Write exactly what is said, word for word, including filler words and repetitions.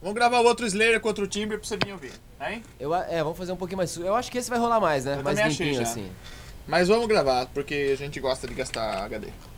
Vamos gravar o outro Slayer contra o Timber pra você vir ouvir, hein? Eu, a- é, vamos fazer um pouquinho mais... su- Eu acho que esse vai rolar mais, né? Eu mais também achei limpinho, já. assim. Mas vamos gravar, porque a gente gosta de gastar H D.